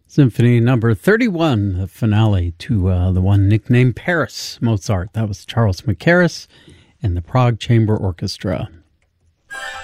Symphony number 31, the finale to the one nicknamed Paris, Mozart. That was Charles Mackerras and the Prague Chamber Orchestra.